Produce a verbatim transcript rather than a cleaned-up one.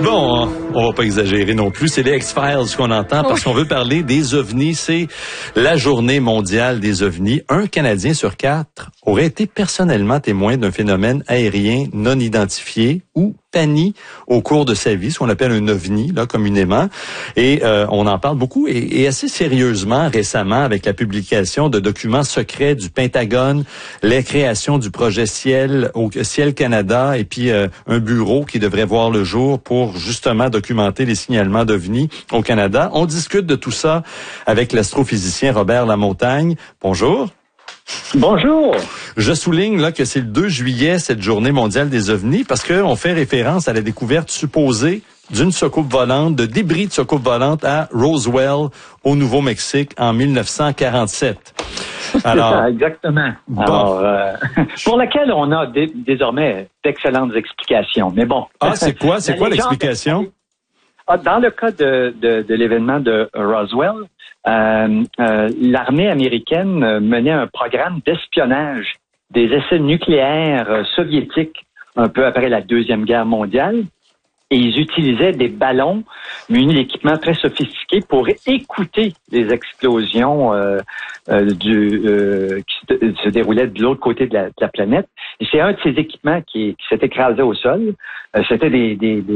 là, on, on va pas exagérer non plus. C'est les X-Files qu'on entend parce qu'on veut parler des ovnis. C'est la journée mondiale des ovnis. Un Canadien sur quatre aurait été personnellement témoin d'un phénomène aérien non identifié ou P A N I au cours de sa vie, ce qu'on appelle un ovni, là, communément. Et euh, on en parle beaucoup et, et assez sérieusement récemment avec la publication de documents secrets du Pentagone, les créations du projet Ciel au Ciel Canada et puis euh, un bureau qui devrait voir le jour pour justement documenter les signalements d'ovnis au Canada. On discute de tout ça avec l'astrophysicien Robert Lamontagne. Bonjour. Bonjour. Je souligne là que c'est le deux juillet, cette journée mondiale des ovnis, parce qu'on fait référence à la découverte supposée d'une soucoupe volante, de débris de soucoupe volante à Roswell, au Nouveau-Mexique, en mille neuf cent quarante-sept. Alors, ça, exactement. Bon. Alors, euh, pour laquelle on a dé- désormais d'excellentes explications. Mais bon. Ah, c'est quoi, c'est quoi l'explication? Dans le cas de, de, de l'événement de Roswell, euh, euh, l'armée américaine menait un programme d'espionnage des essais nucléaires soviétiques un peu après la Deuxième Guerre mondiale. Et ils utilisaient des ballons munis d'équipements très sophistiqués pour écouter les explosions euh, euh, du, euh, qui se, se déroulaient de l'autre côté de la, de la planète. Et c'est un de ces équipements qui, qui s'est écrasé au sol. Euh, c'était des, des, des